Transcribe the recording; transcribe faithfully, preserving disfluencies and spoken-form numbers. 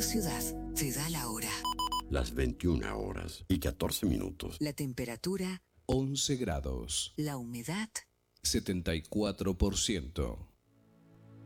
Radio Ciudad te da la hora. Las veintiuna horas y catorce minutos. La temperatura once grados. La humedad setenta y cuatro por ciento.